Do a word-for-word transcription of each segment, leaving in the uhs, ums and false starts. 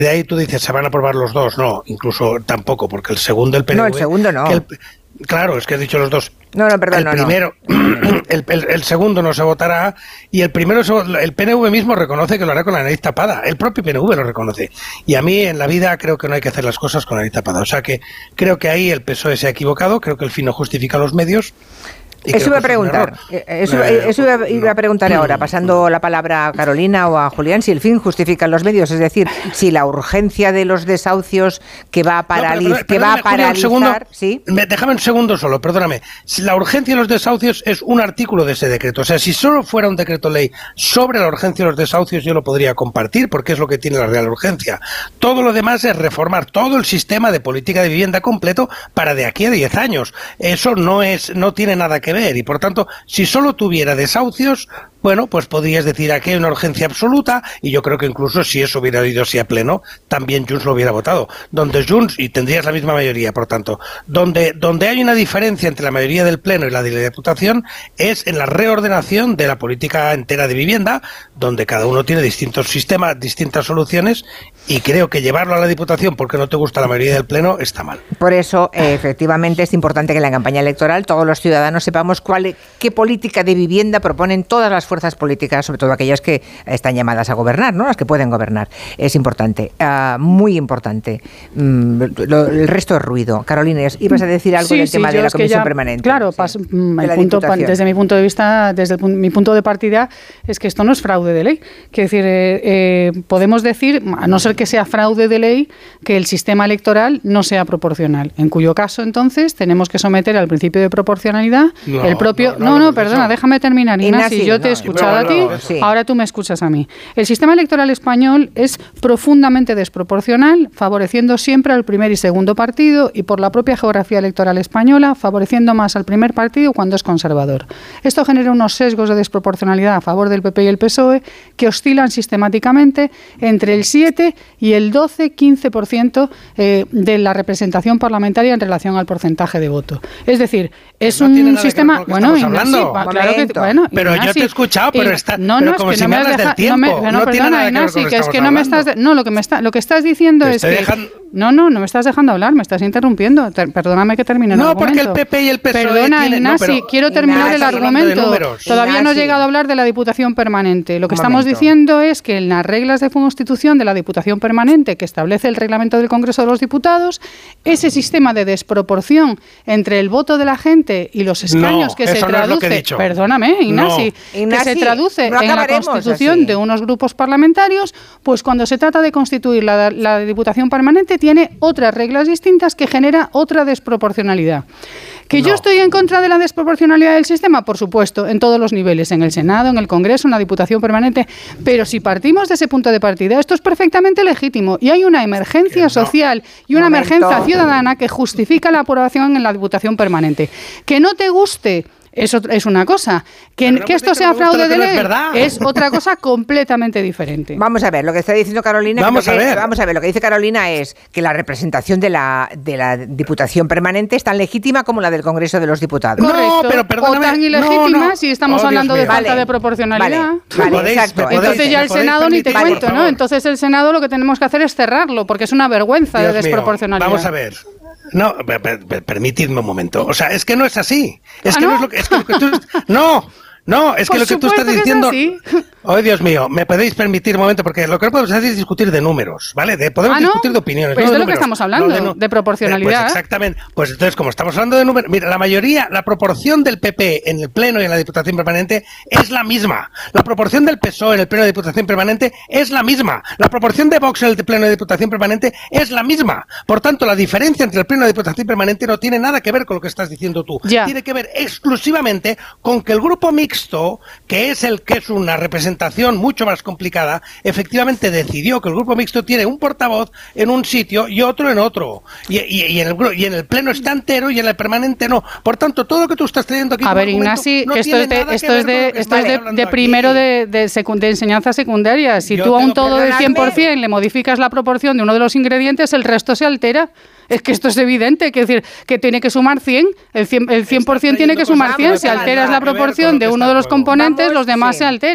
de ahí tú dices, se van a aprobar los dos. No, incluso tampoco, porque el segundo, el P N V... No, el segundo no. Que el, claro, es que he dicho los dos. No, no, perdón, el no, primero, no. El, el, el segundo no se votará y el primero, el P N V mismo reconoce que lo hará con la nariz tapada. El propio P N V lo reconoce. Y a mí en la vida creo que no hay que hacer las cosas con la nariz tapada. O sea que creo que ahí el P S O E se ha equivocado, creo que el fin no justifica los medios. Eso iba a preguntar, eso, eso iba, iba a preguntar ahora, pasando la palabra a Carolina o a Julián, si el fin justifica los medios, es decir, si la urgencia de los desahucios que va a, paraliz no, pero, pero, que va a paralizar... Segundo, ¿sí? Déjame un segundo solo, perdóname. Si la urgencia de los desahucios es un artículo de ese decreto. O sea, si solo fuera un decreto ley sobre la urgencia de los desahucios, yo lo podría compartir, porque es lo que tiene la real urgencia. Todo lo demás es reformar todo el sistema de política de vivienda completo para de aquí a diez años. Eso no es, no tiene nada que ver y por tanto, si solo tuviera desahucios, bueno, pues podrías decir aquí hay una urgencia absoluta y yo creo que incluso si eso hubiera ido así a pleno, también Junts lo hubiera votado. Donde Junts, y tendrías la misma mayoría, por tanto, donde, donde hay una diferencia entre la mayoría del pleno y la de la Diputación es en la reordenación de la política entera de vivienda, donde cada uno tiene distintos sistemas, distintas soluciones y creo que llevarlo a la Diputación porque no te gusta la mayoría del pleno está mal. Por eso, eh, efectivamente, es importante que en la campaña electoral todos los ciudadanos sepamos cuál, qué política de vivienda proponen todas las fuerzas políticas, sobre todo aquellas que están llamadas a gobernar, ¿no? Las que pueden gobernar. Es importante, uh, muy importante. Mm, lo, el resto es ruido. Carolina, ¿ibas a decir algo sí, del sí, tema de la comisión ya, permanente? Claro, sí, pas, de el punto, desde mi punto de vista, desde el, mi punto de partida, es que esto no es fraude de ley. Quiero decir, eh, eh, podemos decir, a no ser que sea fraude de ley, que el sistema electoral no sea proporcional. En cuyo caso, entonces, tenemos que someter al principio de proporcionalidad no, el propio... No, No, no, no, perdona, déjame terminar, Ignacio. Si yo te he escuchado a ti, sí. ahora tú me escuchas a mí. El sistema electoral español es profundamente desproporcional, favoreciendo siempre al primer y segundo partido y por la propia geografía electoral española, favoreciendo más al primer partido cuando es conservador. Esto genera unos sesgos de desproporcionalidad a favor del P P y el P S O E que oscilan sistemáticamente entre el siete y el doce a quince por ciento eh, de la representación parlamentaria en relación al porcentaje de voto. Es decir, es no un sistema... Bueno, Ignacio, sí, claro que, bueno, pero Ignacio, yo te he escuchado, pero, está, no, pero no, como es que si no me me hablas deja, del tiempo. No, me, no, no perdona, tiene nada Ignacio, que ver con que es lo que que no me estás... De, no, lo que, me está, lo que estás diciendo te es que... Dejando... No, no, no me estás dejando hablar, me estás interrumpiendo. Te, perdóname que termine el no, argumento. No, porque el P P y el P S O E Perdona, tienen... Ignacio, no, quiero terminar Ignacio, el argumento. Todavía Ignacio. no he llegado a hablar de la Diputación Permanente. Lo que Un estamos momento. diciendo es que en las reglas de constitución de la Diputación Permanente que establece el reglamento del Congreso de los Diputados, ese sistema de desproporción entre el voto de la gente y los escaños no, que se eso traduce... No es lo que he dicho. Perdóname, Ignacio, no. Ignasi, que se traduce no en la constitución así. de unos grupos parlamentarios, pues cuando se trata de constituir la, la Diputación Permanente tiene otras reglas distintas que genera otra desproporcionalidad. ¿Que no. yo estoy en contra de la desproporcionalidad del sistema? Por supuesto, en todos los niveles, en el Senado, en el Congreso, en la Diputación Permanente, pero si partimos de ese punto de partida, esto es perfectamente legítimo y hay una emergencia no. social y una Momento. emergencia ciudadana que justifica la aprobación en la Diputación Permanente. Que no te guste... Eso es una cosa. Que, no que esto sea fraude de ley es, es otra cosa completamente diferente. Vamos a ver, lo que está diciendo Carolina... Vamos a que, ver. Vamos a ver, lo que dice Carolina es que la representación de la, de la Diputación Permanente es tan legítima como la del Congreso de los Diputados. Correcto, no, pero perdóname, o tan ilegítima no, no. si estamos oh, hablando de vale, falta de proporcionalidad. Vale, vale podéis, exacto. podéis, Entonces ya el Senado ni te vale, cuento, ¿no? Entonces el Senado lo que tenemos que hacer es cerrarlo, porque es una vergüenza Dios de desproporcionalidad. Mío, vamos a ver. No, per, per, per, permitidme un momento. O sea, es que no es así. Es ¿Ah, que no? no es lo que, es que, lo que tú... No, no, es que Por lo que tú estás supuesto que diciendo... es así. Oh, Dios mío, me podéis permitir un momento, porque lo que no podemos hacer es discutir de números, ¿vale? De, podemos ¿Ah, no? discutir de opiniones. Pues no de, de lo que números, estamos hablando, no de, no, de proporcionalidad. Pues exactamente. Pues entonces, como estamos hablando de números, mira, la mayoría, la proporción del P P en el Pleno y en la Diputación Permanente es la misma. La proporción del P S O E en el Pleno de Diputación Permanente es la misma. La proporción de Vox en el Pleno de Diputación Permanente es la misma. Por tanto, la diferencia entre el Pleno de Diputación Permanente no tiene nada que ver con lo que estás diciendo tú. Ya. Tiene que ver exclusivamente con que el grupo mixto, que es el que es una representación mucho más complicada, efectivamente decidió que el grupo mixto tiene un portavoz en un sitio y otro en otro. Y, y, y, en, el, y en el pleno está entero y en el permanente no. Por tanto, todo lo que tú estás trayendo aquí... A ver, Ignacio, no esto es de, esto es de, esto es de, de primero de, de, secu, de enseñanza secundaria. Si Yo tú a un todo del cien por ciento le modificas la proporción de uno de los ingredientes, el resto se altera. Es que esto es evidente, que decir que tiene que sumar cien, el cien, el cien por ciento tiene que sumar cien, si alteras la proporción de uno de los componentes, vamos, los demás sí. se alteran, claro.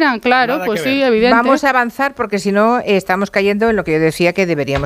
Claro, Nada pues que sí, ver. evidente. Vamos a avanzar porque si no eh, estamos cayendo en lo que yo decía que deberíamos